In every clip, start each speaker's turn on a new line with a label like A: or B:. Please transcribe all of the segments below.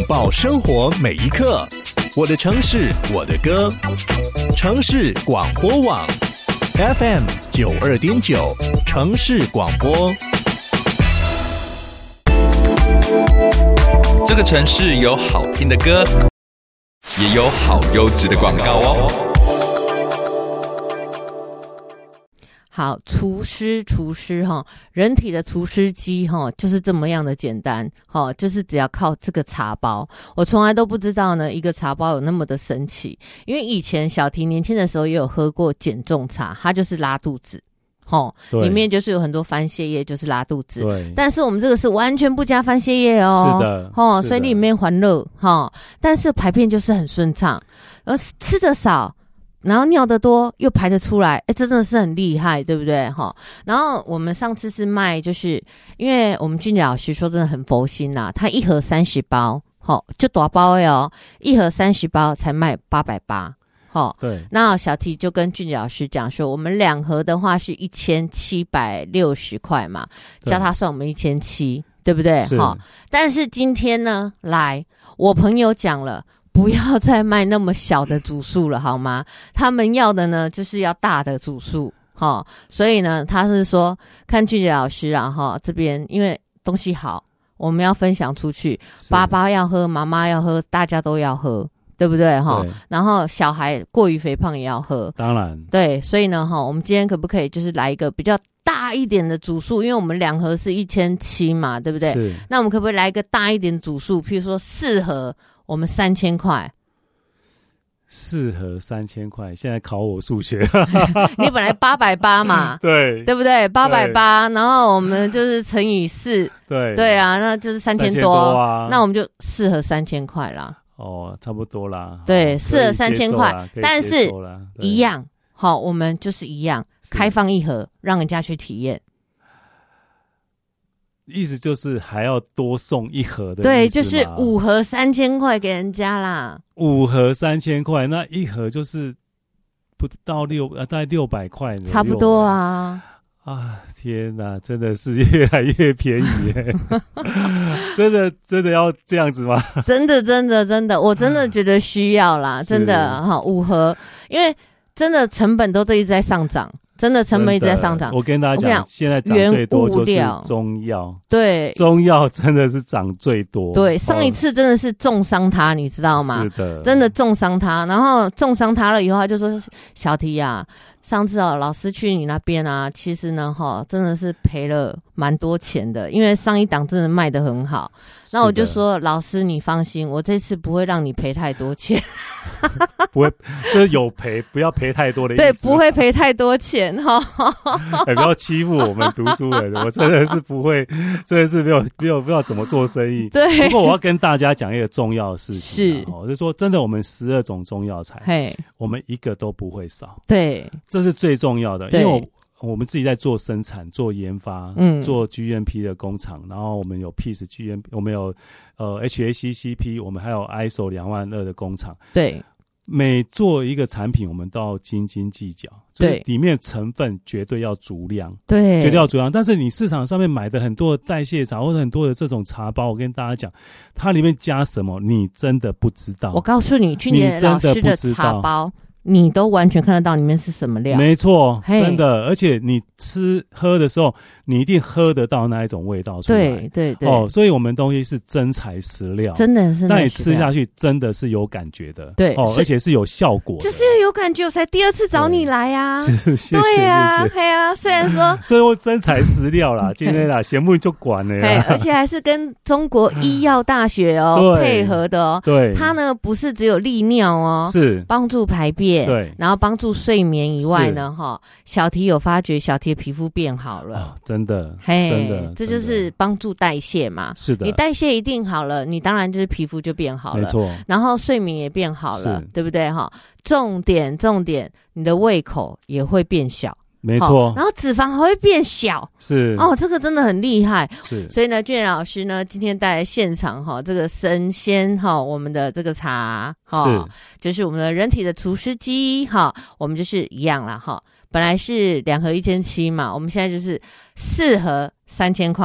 A: 抱生活每一刻。我的城市，我的歌。城市广播网 FM 92.9，城市广播。
B: 这个城市有好听的歌，也有好优质的广告哦。
C: 好，厨师哈，人体的除湿机哈，就是这么样的简单哈，就是只要靠这个茶包。我从来都不知道呢，一个茶包有那么的神奇。因为以前小提年轻的时候也有喝过减重茶，它就是拉肚子。里面就是有很多番泻叶，就是拉肚子。对，但是我们这个是完全不加番泻叶哦。是的，所以里面还热但是排便就是很顺畅，而吃的少。然后尿得多又排得出来，真的是很厉害，对不对？然后我们上次是卖，就是因为我们俊杰老师说真的很佛心啦，他一盒30包，就大包哦，一盒30包才卖880。对，那小提就跟俊杰老师讲说，我们2盒的话是1760块嘛，叫他算我们1700，对不对？但是今天呢，来，我朋友讲了。不要再卖那么小的组数了，好吗？他们要的呢，就是要大的组数，所以呢，他是说看俊杰老师啊，这边因为东西好，我们要分享出去，爸爸要喝，妈妈要喝，大家都要喝，对不对？然后小孩过于肥胖也要喝，当然，对，所以呢，我们今天可不可以就是来一个比较大一点的组数？因为我们2盒是1700嘛，对不对？是。那我们可不可以来一个大一点的组数？譬如说4盒。我们3000块，4盒3000块，现在考我数学。你本来880嘛，对不对？880，然后我们就是乘以4，对啊，那就是3000多啊。那我们就4盒3000块啦。差不多啦。对，4盒3000块，但是一样，我们就是一样，开放1盒，让人家去体验。
D: 意思就是还要多送1盒的意思吗？
C: 对，就是5盒3000块给人家啦。5
D: 盒3000块，那1盒就是不到大概600块，
C: 差不多啊。
D: 天哪，真的是越来越便宜耶！真的要这样子吗？
C: 真的，我真的觉得需要啦，真的5盒，因为真的成本都一直在上涨。真的成本一直在上涨。
D: 我跟大家讲，现在涨最多就是中药。对，中药真的是涨最多。
C: 对，上一次真的是重伤他，你知道吗？是的，真的重伤他。然后重伤他了以后，他就说：“小提啊，上次老师去你那边啊，其实呢真的是赔了蛮多钱的，因为上一档真的卖得很好。”那我就说：“老师你放心，我这次不会让你赔太多钱。”
D: 不会，就是有赔，不要赔太多的意思。
C: 对，不会赔太多钱
D: 不要欺负我们读书人，我真的是不会，真的是没有不知道怎么做生意。对，不过我要跟大家讲一个重要的事情，就是说真的，我们12种中药材，我们一个都不会少。对，这是最重要的，因为我们自己在做生产、做研发、做 GMP 的工厂，然后我们有 PEACE GMP， 我们有HACCP， 我们还有 ISO 22000的工厂。对，每做一个产品，我们都要斤斤计较，对，里面成分绝对要足量，对，绝对要足量。但是你市场上面买的很多的代谢茶或者很多的这种茶包，我跟大家讲，它里面加什么，你真的不知道。
C: 我告诉你，去年老师的茶包。你都完全看得到里面是什么料，
D: 没错，真的，而且你喝的时候，你一定喝得到那一种味道出来，对，所以我们东西是真材实料，真的是，那你吃下去真的是有感觉的，对，而且是有效果的，
C: 就是有感觉，我才第2次找你来啊，谢谢，对啊，对啊，虽然说
D: 这真材实料啦，今天啦，节目就管了，
C: 而且还是跟中国医药大学配合的对，它呢不是只有利尿是帮助排便。对，然后帮助睡眠以外呢，小提有发觉小提的皮肤变好了，
D: 真的，真的，
C: 这就是帮助代谢嘛。是的，你代谢一定好了，你当然就是皮肤就变好了，没错。然后睡眠也变好了，对不对？重点，你的胃口也会变小。没错，然后脂肪还会变小，是这个真的很厉害。是，所以呢，俊老师呢今天带来现场这个神仙我们的这个茶是，就是我们的人体的除湿机我们就是一样啦本来是2盒1700嘛，我们现在就是4盒3000块。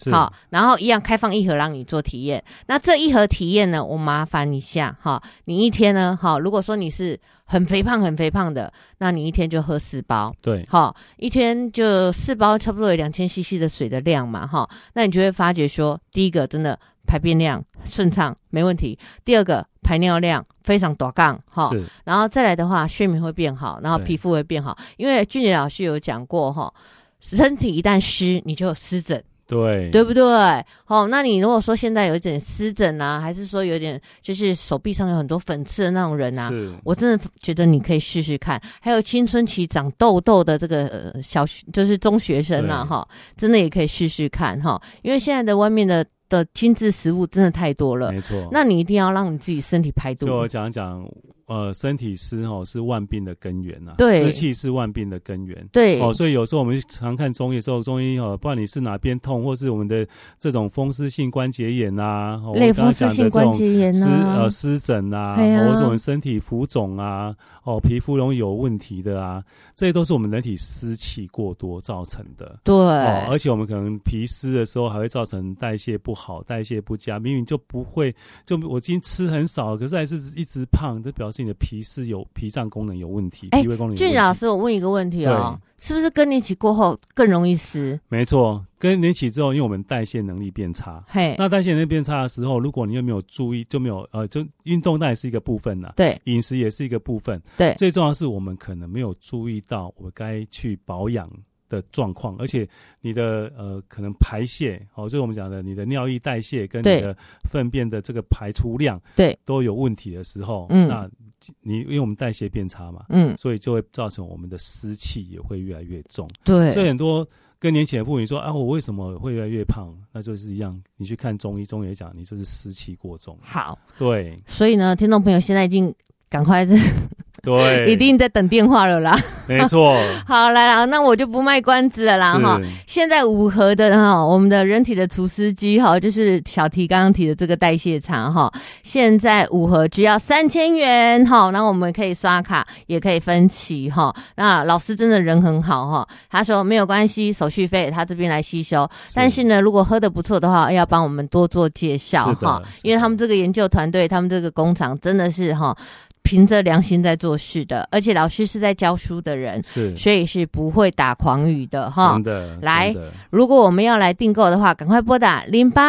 C: 好，然后一样开放1盒让你做体验。那这1盒体验呢，我麻烦一下哈，你一天呢，好，如果说你是很肥胖的，那你一天就喝4包，
D: 对，
C: 好，一天就4包，差不多有2000cc 的水的量嘛，哈，那你就会发觉说，第一个真的排便量顺畅没问题，第二个排尿量非常大杠哈，然后再来的话，睡眠会变好，然后皮肤会变好，因为俊杰老师有讲过哈，身体一旦湿，你就有湿疹。对不对？那你如果说现在有一点湿疹啊，还是说有点就是手臂上有很多粉刺的那种人啊，我真的觉得你可以试试看。还有青春期长痘痘的这个就是中学生啊，真的也可以试试看哈，因为现在的外面的精致食物真的太多了，没错。那你一定要让你自己身体排毒。
D: 就我讲身体湿是万病的根源啊，
C: 对，
D: 湿气是万病的根源，
C: 对
D: 所以有时候我们常看中医的时候，中医不管你是哪边痛，或是我们的这种风湿性关节炎啊，
C: 类风湿性关节炎啊，
D: 湿疹啊，或是我们身体浮肿啊，皮肤容易有问题的啊，这些都是我们人体湿气过多造成的，
C: 对，
D: 而且我们可能皮湿的时候还会造成代谢不好、代谢不佳，明明就不会，就我今天吃很少，可是还是一直胖，这表示你的脾湿有脾脏功能有问题，脾胃功能有问题。
C: 俊老师，我问一个问题哦，是不是更年期过后更容易湿？
D: 没错，更年期之后，因为我们代谢能力变差，那代谢能力变差的时候，如果你又没有注意，就没有就运动当然是一个部分啦，
C: 对，
D: 饮食也是一个部分，
C: 对，
D: 最重要的是我们可能没有注意到我该去保养的状况，而且你的可能排泄就是我们讲的你的尿液代谢跟你的粪便的这个排出量
C: 对
D: 都有问题的时候，那因为我们代谢变差嘛，所以就会造成我们的湿气也会越来越重。
C: 对，
D: 所以很多更年期的妇女说我为什么会越来越胖？那就是一样，你去看中医，中医也讲你就是湿气过重。
C: 好，
D: 对，
C: 所以呢，听众朋友现在已经赶快
D: 对，
C: 一定在等电话了啦。
D: 没错。
C: 好，来啦，那我就不卖关子了啦哈。现在5盒的我们的人体的除湿机就是小提刚刚提的这个代谢茶现在5盒只要3000元那我们可以刷卡，也可以分期那老师真的人很好他说没有关系，手续费他这边来吸收，但是呢，如果喝得不错的话，要帮我们多做介绍因为他们这个研究团队，他们这个工厂真的是凭着良心在做事的，而且老师是在教书的人，所以是不会打诳语的
D: 真的。
C: 来，如果我们要来订购的话，赶快拨打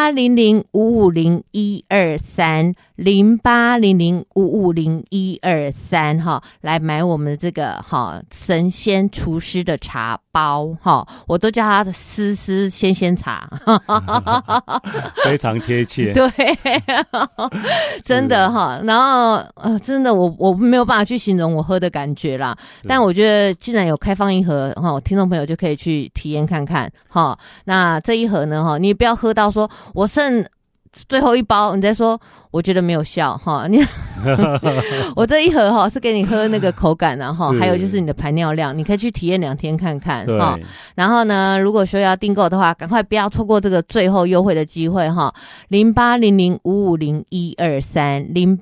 C: 0800550123 0800550123来买我们的这个神仙除湿的茶包我都叫它的丝鲜茶
D: 非常贴切。
C: 对真的然后真的我没有办法去形容我喝的感觉啦，但我觉得既然有开放1盒听众朋友就可以去体验看看那这1盒呢你也不要喝到说我剩最后1包你再说我觉得没有效我这1盒是给你喝那个口感还有就是你的排尿量，你可以去体验2天看看然后呢，如果说要订购的话，赶快不要错过这个最后优惠的机会0800550123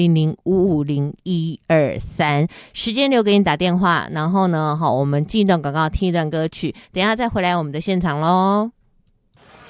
C: 0800550123，时间留给你打电话，然后呢我们进一段广告，听一段歌曲，等一下再回来我们的现场咯。